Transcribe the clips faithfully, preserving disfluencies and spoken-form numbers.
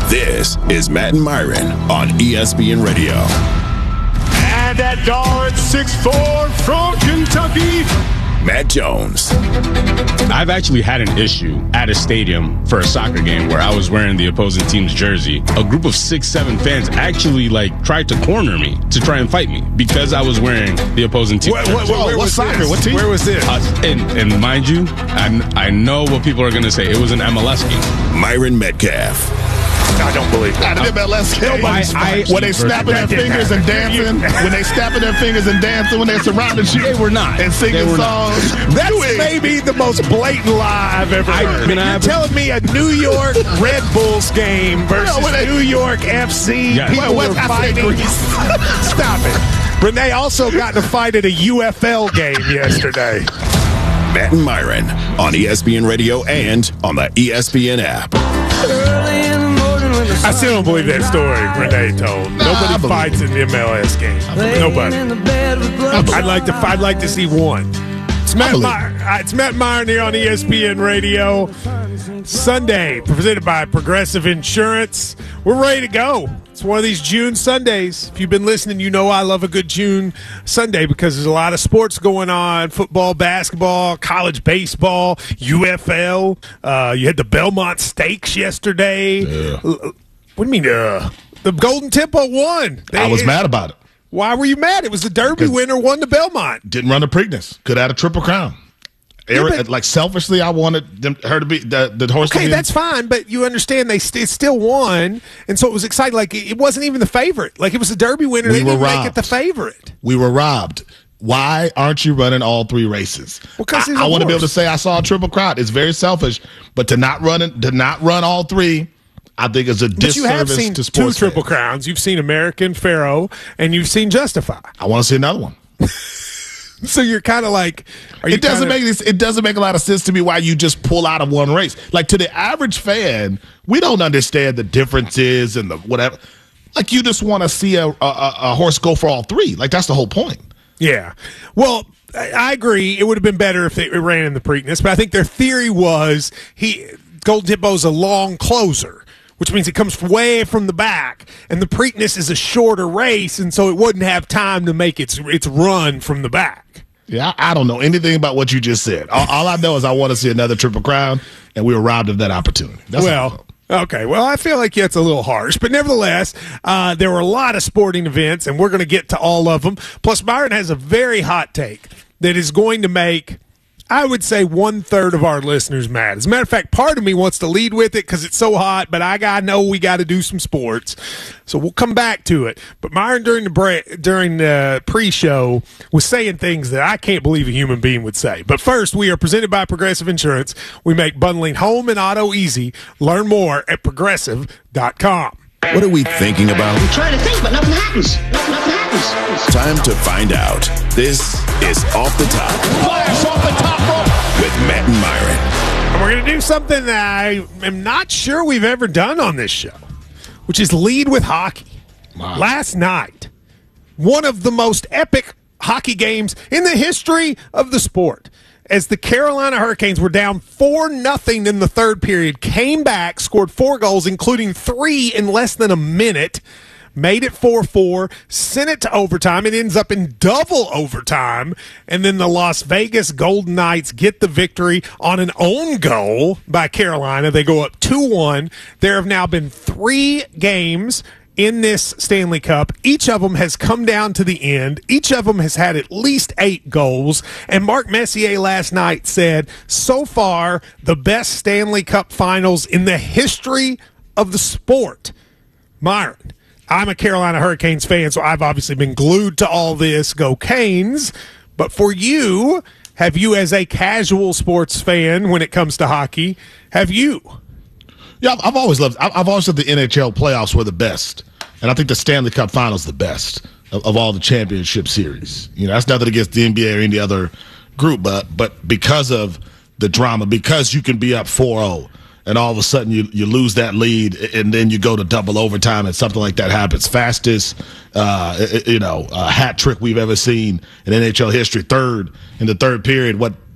This is Matt and Myron on E S P N Radio. And at guard, six foot four from Kentucky, Matt Jones. I've actually had an issue at a stadium for a soccer game where I was wearing the opposing team's jersey. A group of six, seven fans actually like tried to corner me to try and fight me because I was wearing the opposing team's what, jersey. what, what, Where what was soccer? this? What team? Where was this? Uh, and, and mind you, I, I know what people are going to say. It was an M L S game. Myron Metcalf. I don't believe that. Not an M L S game. I, I, when they snapping their fingers and dancing, when they snapping their fingers and dancing, when they're surrounding you, they were not and singing were songs. That's maybe the most blatant lie I've ever I, heard. You're I, telling me a New York Red Bulls game versus Well, they, New York F C. Yes. People Well, were West fighting. Stop it. Renee also got in a fight at a U F L game yesterday. Matt and Myron on E S P N Radio and on the E S P N app. I still don't believe that story Renee told. Nah, Nobody fights in the M L S game. Nobody. I'd like to. I'd like to see one. It's Matt, Meyer, uh, it's Matt Myron here on E S P N Radio. Sunday, presented by Progressive Insurance. We're ready to go. It's one of these June Sundays. If you've been listening, you know I love a good June Sunday because there's a lot of sports going on. Football, basketball, college baseball, U F L. Uh, you had the Belmont Stakes yesterday. Yeah. What do you mean, uh? The Golden Tempo won. They, I was mad about it. Why were you mad? It was the Derby winner won the Belmont. Didn't run the Preakness. Could have had a triple crown. Eric, Yeah, but, like selfishly, I wanted them, her to be the, the horse. Okay, to be that's fine, but you understand they st- it still won, and so it was exciting. Like it wasn't even the favorite. Like it was the Derby winner. We they were didn't robbed. make it the favorite. We were robbed. Why aren't you running all three races? Because I, I want to be able to say I saw a triple crown. It's very selfish, but to not run it, to not run all three, I think is a But disservice you have seen to two sports Triple fans. Crowns. You've seen American Pharaoh, and you've seen Justify. I want to see another one. So you're kind of like, are you It doesn't kinda, make this. It doesn't make a lot of sense to me why you just pull out of one race. Like to the average fan, we don't understand the differences and the whatever. Like you just want to see a, a a horse go for all three. Like that's the whole point. Yeah. Well, I, I agree. It would have been better if it ran in the Preakness, but I think their theory was he Golden Tempo's a long closer, which means it comes way from the back, and the Preakness is a shorter race, and so it wouldn't have time to make its its run from the back. Yeah, I, I don't know anything about what you just said. All, all I know is I want to see another Triple Crown, and we were robbed of that opportunity. That's how I felt. Well, okay. Well, I feel like that's a little harsh, but nevertheless, uh, there were a lot of sporting events, and we're going to get to all of them. Plus, Byron has a very hot take that is going to make, I would say, one third of our listeners mad. As a matter of fact, part of me wants to lead with it because it's so hot, but I got know we got to do some sports, so we'll come back to it. But Myron during the break, during the pre-show, was saying things that I can't believe a human being would say. But first, we are presented by Progressive Insurance. We make bundling home and auto easy. Learn more at progressive dot com. What are we thinking about? I'm trying to think, but nothing happens. Nothing, nothing happens. Time to find out. This is Off the Top. Flash off the top rope. With Matt and Myron. And we're going to do something that I am not sure we've ever done on this show, which is lead with hockey. Wow. Last night, one of the most epic hockey games in the history of the sport, as the Carolina Hurricanes were down four nothing in the third period, came back, scored four goals, including three in less than a minute, made it four four, sent it to overtime. It ends up in double overtime, and then the Las Vegas Golden Knights get the victory on an own goal by Carolina. They go up two one. There have now been three games in this Stanley Cup. Each of them has come down to the end. Each of them has had at least eight goals. And Mark Messier last night said, so far, the best Stanley Cup finals in the history of the sport. Myron, I'm a Carolina Hurricanes fan, so I've obviously been glued to all this. Go Canes. But for you, have you as a casual sports fan when it comes to hockey, have you? Yeah, I've always loved. I've always said the N H L playoffs were the best, and I think the Stanley Cup Finals the best of, of all the championship series. You know, that's nothing against the N B A or any other group, but but because of the drama, because you can be up four oh, and all of a sudden you you lose that lead, and then you go to double overtime, and something like that happens. Fastest, uh, you know, uh, hat trick we've ever seen in N H L history. Third in the third period. What?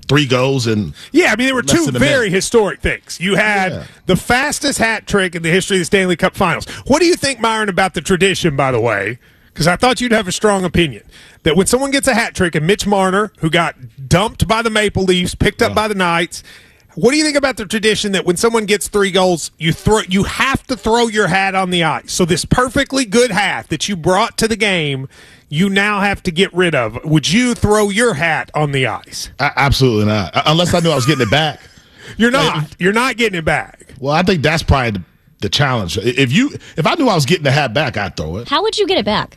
three goals and yeah, I mean there were two very minute. historic things. You had yeah. the fastest hat trick in the history of the Stanley Cup Finals. What do you think, Myron, about the tradition? By the way, because I thought you'd have a strong opinion that when someone gets a hat trick, and Mitch Marner, who got dumped by the Maple Leafs, picked up yeah. by the Knights. What do you think about the tradition that when someone gets three goals, you throw you have to throw your hat on the ice? So this perfectly good hat that you brought to the game, you now have to get rid of. Would you throw your hat on the ice? I, absolutely not. Unless I knew I was getting it back. You're not. Like, You're not getting it back. Well, I think that's probably the, the challenge. If you, if I knew I was getting the hat back, I'd throw it. How would you get it back?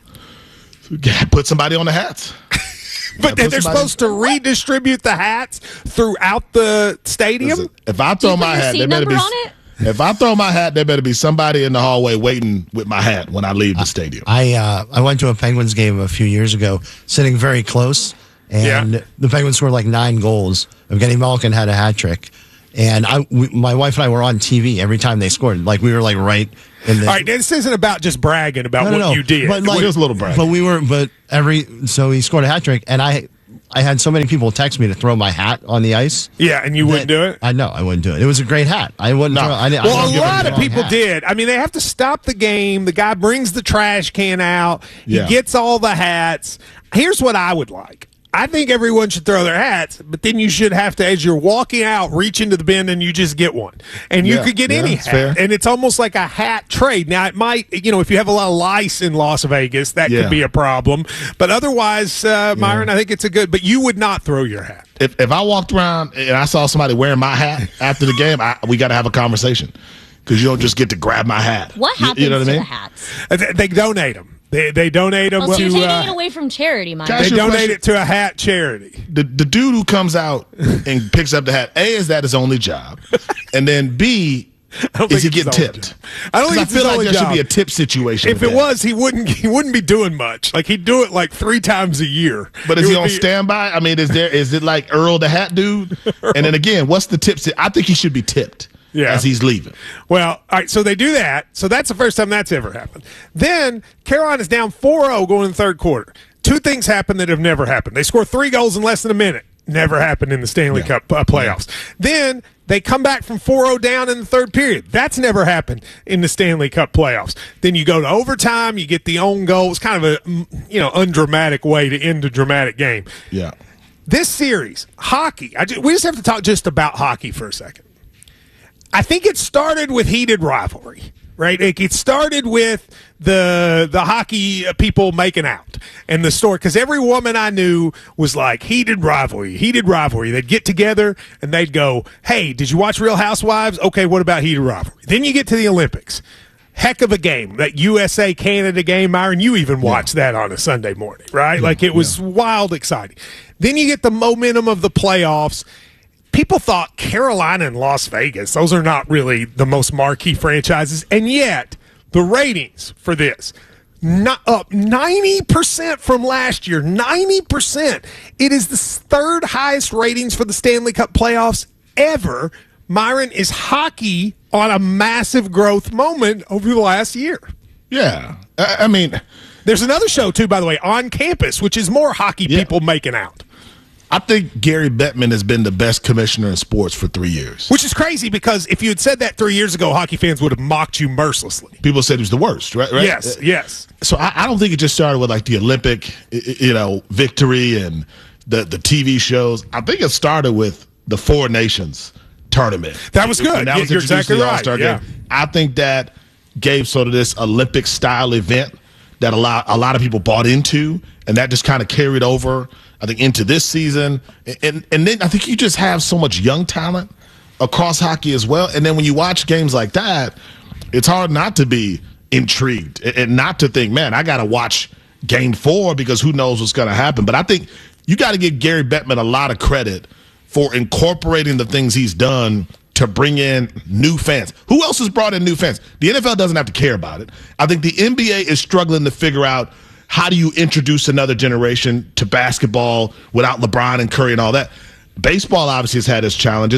Put somebody on the hats. But they're supposed to redistribute the hats throughout the stadium? Listen, if I throw my hat, there better be. If I throw my hat, there better be somebody in the hallway waiting with my hat when I leave the stadium. I uh, I went to a Penguins game a few years ago, sitting very close, and yeah. the Penguins scored like nine goals. Evgeny Malkin had a hat trick, and I, we, my wife and I were on T V every time they scored. Like we were like right. In the, All right, this isn't about just bragging about no, what no, no. you did. But like, it was a little brag. But we were, but every so he scored a hat trick, and I. I had so many people text me to throw my hat on the ice. Yeah, and you wouldn't do it? I know, I wouldn't do it. It was a great hat. I wouldn't. No. Throw, I, well, I a lot of people hat. did. I mean, they have to stop the game. The guy brings the trash can out. He yeah. gets all the hats. Here's what I would like. I think everyone should throw their hats, but then you should have to, as you're walking out, reach into the bin and you just get one. And you yeah, could get yeah, any hat. Fair. And it's almost like a hat trade. Now, it might, you know, if you have a lot of lice in Las Vegas, that yeah. could be a problem. But otherwise, uh, Myron, yeah. I think it's a good, but you would not throw your hat. If if I walked around and I saw somebody wearing my hat after the game, I, we got to have a conversation because you don't just get to grab my hat. What happens you, you know what to I mean? the hats? Uh, they, they donate them. They they donate them well, so to. you're taking uh, it away from charity, Mike. They donate it to a hat charity. The the dude who comes out and picks up the hat, A, is that his only job, and then B, is he getting tipped? I don't think I it's feel his like only there job. should be a tip situation. If it that. was, he wouldn't he wouldn't be doing much. Like he'd do it like three times a year. But is it he on be, standby? I mean, is there is it like Earl the Hat Dude? And then again, what's the tips? I think he should be tipped. Yeah. As he's leaving. Well, all right, so they do that. So that's the first time that's ever happened. Then Carolina's down four oh going in the third quarter. Two things happen that have never happened. They score three goals in less than a minute. Never happened in the Stanley yeah. Cup uh, playoffs. Yeah. Then they come back from four oh down in the third period. That's never happened in the Stanley Cup playoffs. Then you go to overtime. You get the own goal. It's kind of a you know undramatic way to end a dramatic game. Yeah. This series, hockey, I just, we just have to talk just about hockey for a second. I think it started with heated rivalry, right? It started with the the hockey people making out and the story, because every woman I knew was like heated rivalry, heated rivalry. They'd get together and they'd go, "Hey, did you watch Real Housewives? Okay, what about heated rivalry?" Then you get to the Olympics. Heck of a game, that U S A Canada game, Myron. You even watched yeah. that on a Sunday morning, right? Yeah, like it was yeah. wild exciting. Then you get the momentum of the playoffs. People thought Carolina and Las Vegas, those are not really the most marquee franchises. And yet, the ratings for this, not up ninety percent from last year. ninety percent. It is the third highest ratings for the Stanley Cup playoffs ever. Myron, is hockey on a massive growth moment over the last year. Yeah. I, I mean, there's another show, too, by the way, On Campus, which is more hockey yeah. people making out. I think Gary Bettman has been the best commissioner in sports for three years. Which is crazy, because if you had said that three years ago, hockey fans would have mocked you mercilessly. People said he was the worst, right? right? Yes, yes. So I, I don't think it just started with like the Olympic, you know, victory and the, the T V shows. I think it started with the Four Nations tournament. That was good. That was You're exactly right. All-Star yeah. game. I think that gave sort of this Olympic-style event that a lot, a lot of people bought into, and that just kind of carried over, I think, into this season. And and then I think you just have so much young talent across hockey as well. And then when you watch games like that, it's hard not to be intrigued and not to think, man, I got to watch game four because who knows what's going to happen. But I think you got to give Gary Bettman a lot of credit for incorporating the things he's done to bring in new fans. Who else has brought in new fans? The N F L doesn't have to care about it. I think the N B A is struggling to figure out, how do you introduce another generation to basketball without LeBron and Curry and all that? Baseball obviously has had its challenges.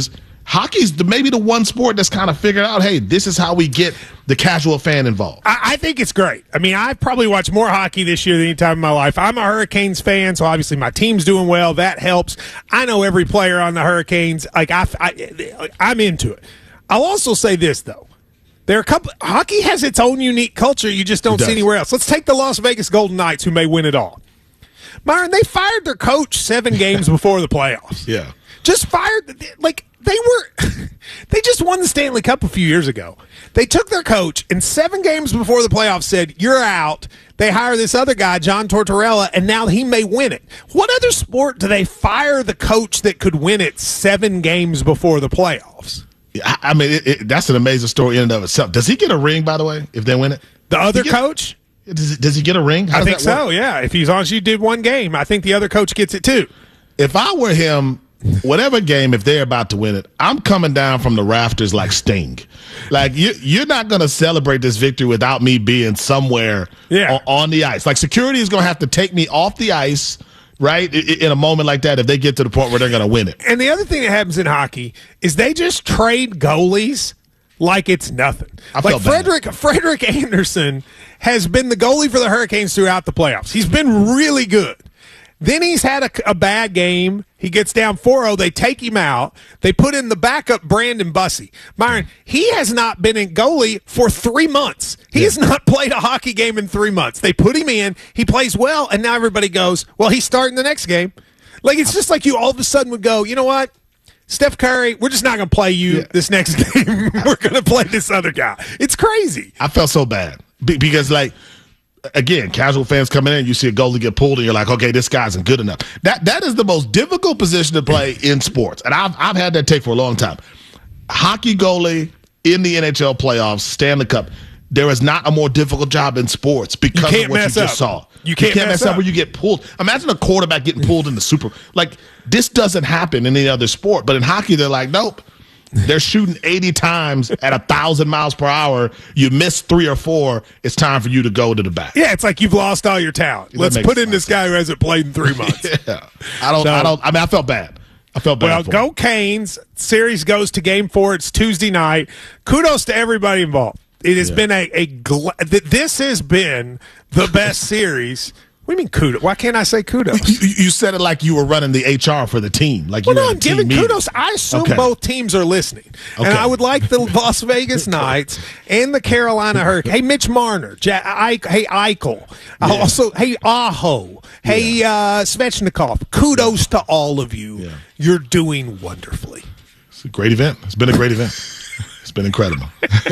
hockey's the, maybe the one sport that's kind of figured out, hey, this is how we get the casual fan involved. I, I think it's great. I mean, I've probably watched more hockey this year than any time in my life. I'm a Hurricanes fan, so obviously my team's doing well. That helps. I know every player on the Hurricanes. Like I, I, I'm into it. I'll also say this, though. There are a couple. Hockey has its own unique culture you just don't see anywhere else. Let's take the Las Vegas Golden Knights, who may win it all. Myron, they fired their coach seven games before the playoffs. Yeah. Just fired. Like, they were. They just won the Stanley Cup a few years ago. They took their coach, and seven games before the playoffs said, you're out. They hire this other guy, John Tortorella, and now he may win it. What other sport do they fire the coach that could win it seven games before the playoffs? I mean, it, it, that's an amazing story in and of itself. Does he get a ring, by the way, if they win it? The other get, coach? Does, does he get a ring? How I think so, work? yeah. If he's on, you did one game, I think the other coach gets it too. If I were him, whatever game, if they're about to win it, I'm coming down from the rafters like Sting. Like, you, you're not going to celebrate this victory without me being somewhere yeah. on, on the ice. Like, security is going to have to take me off the ice, right, in a moment like that if they get to the point where they're going to win it. And the other thing that happens in hockey is they just trade goalies like it's nothing. I like felt bad. Frederick Frederick Anderson has been the goalie for the Hurricanes throughout the playoffs. He's been really good. Then he's had a, a bad game. He gets down four oh. They take him out. They put in the backup Brandon Bussey. Myron, he has not been in goalie for three months. He yeah. has not played a hockey game in three months. They put him in. He plays well, and now everybody goes, well, he's starting the next game. Like, it's just like you all of a sudden would go, you know what? Steph Curry, we're just not going to play you yeah. this next game. We're going to play this other guy. It's crazy. I felt so bad Be- because, like, again, casual fans coming in, you see a goalie get pulled, and you're like, okay, this guy isn't good enough. That That is the most difficult position to play in sports, and I've, I've had that take for a long time. Hockey goalie in the N H L playoffs, Stanley Cup, there is not a more difficult job in sports because of what you just up. saw. You can't, you can't mess, mess up. up where you get pulled. Imagine a quarterback getting pulled in the Super. Like, this doesn't happen in any other sport, but in hockey, they're like, nope. They're shooting eighty times at a thousand miles per hour. You miss three or four. It's time for you to go to the back. Yeah, it's like you've lost all your talent. That Let's put in sense. this guy who hasn't played in three months. yeah. I don't. So, I don't. I mean, I felt bad. I felt bad. Well, for go him. Canes. Series goes to game four. It's Tuesday night. Kudos to everybody involved. It has yeah. been a, a gl- th- this has been the best series. What do you mean kudos? Why can't I say kudos? You, you said it like you were running the H R for the team. Like well, you no, were I'm giving meeting. kudos. I assume okay. both teams are listening. Okay. And I would like the Las Vegas Knights and the Carolina Hurricanes. Hey, Mitch Marner. Ja- I- hey, Eichel. Yeah. Also, hey, Aho. Hey, yeah. uh, Svechnikov. Kudos to all of you. Yeah. You're doing wonderfully. It's a great event. It's been a great event. It's been incredible.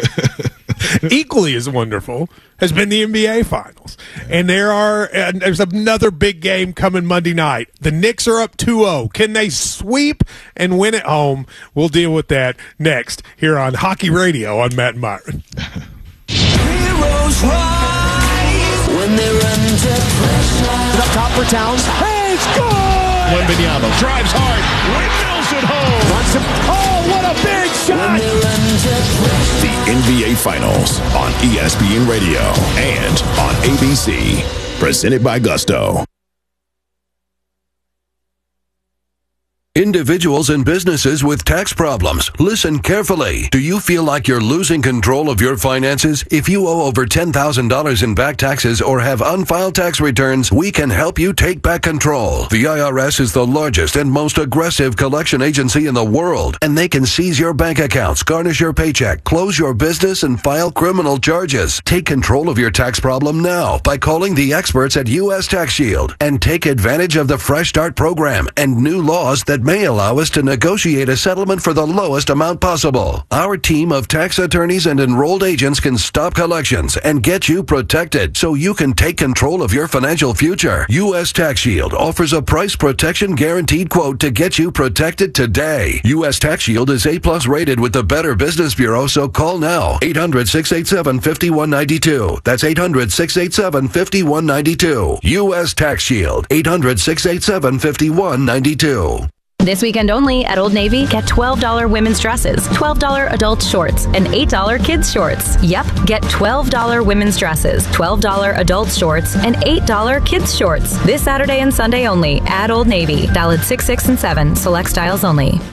Equally as wonderful has been the N B A Finals. And there are uh, there's another big game coming Monday night. The Knicks are up two oh. Can they sweep and win at home? We'll deal with that next here on Hockey Radio on Matt and Myron. Heroes rise when they're under pressure. Up top for Towns. Hey, score! Wembanyama drives hard. Windmills it home. Wants him. Oh, what a big shot! The N B A Finals on E S P N Radio and on A B C. Presented by Gusto. Individuals and businesses with tax problems, listen carefully. Do you feel like you're losing control of your finances? If you owe over ten thousand dollars in back taxes or have unfiled tax returns, we can help you take back control. The I R S is the largest and most aggressive collection agency in the world, and they can seize your bank accounts, garnish your paycheck, close your business, and file criminal charges. Take control of your tax problem now by calling the experts at U S Tax Shield and take advantage of the Fresh Start program and new laws that may allow us to negotiate a settlement for the lowest amount possible. Our team of tax attorneys and enrolled agents can stop collections and get you protected so you can take control of your financial future. U S Tax Shield offers a price protection guaranteed quote to get you protected today. U S Tax Shield is A plus rated with the Better Business Bureau, so call now. eight hundred, six eight seven, five one nine two. That's eight hundred, six eight seven, five one nine two. U S Tax Shield. eight hundred, six eight seven, five one nine two. This weekend only at Old Navy, get twelve dollars women's dresses, twelve dollars adult shorts, and eight dollars kids shorts. Yep, get twelve dollars women's dresses, twelve dollars adult shorts, and eight dollars kids shorts. This Saturday and Sunday only at Old Navy. Valid six, six, and seven. Select styles only.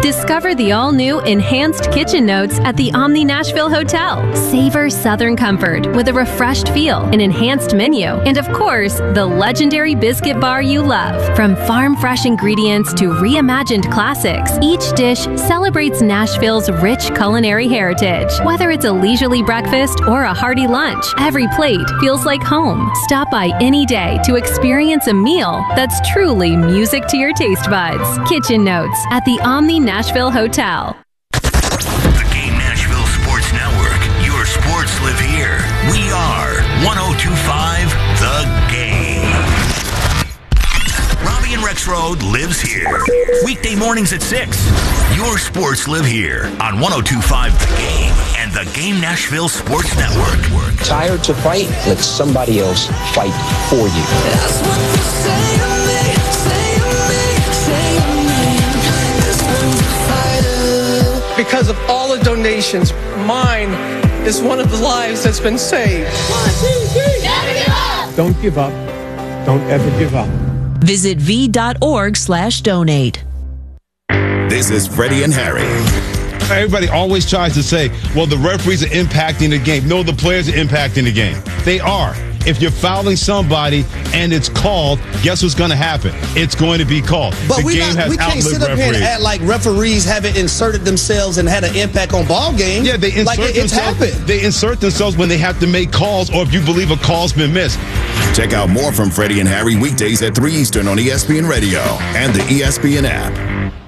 Discover the all-new Enhanced Kitchen Notes at the Omni Nashville Hotel. Savor Southern comfort with a refreshed feel, an enhanced menu, and of course, the legendary biscuit bar you love. From farm-fresh ingredients to reimagined classics, each dish celebrates Nashville's rich culinary heritage. Whether it's a leisurely breakfast or a hearty lunch, every plate feels like home. Stop by any day to experience a meal that's truly music to your taste buds. Kitchen Notes at the Omni Nashville Hotel. The Game Nashville Sports Network. Your sports live here. We are one oh two point five The Game. Robbie and Rex Road lives here. Weekday mornings at six. Your sports live here on one oh two point five The Game and the Game Nashville Sports Network. Tired to fight? Let somebody else fight for you. That's what you say to me, say to me, say to me. This one's a fighter. Because of all the donations, mine is one of the lives that's been saved. One, two, three. Never give up. Don't give up. Don't ever give up. Visit v.org slash donate. This is Freddie and Harry. Everybody always tries to say, well, the referees are impacting the game. No, the players are impacting the game. They are. If you're fouling somebody and it's called, guess what's going to happen? It's going to be called. But the we, game not, has we can't sit up referees. here and act like referees haven't inserted themselves and had an impact on ball games. Yeah, they insert like it, it's themselves. happened. They insert themselves when they have to make calls or if you believe a call's been missed. Check out more from Freddie and Harry weekdays at three Eastern on E S P N Radio and the E S P N app.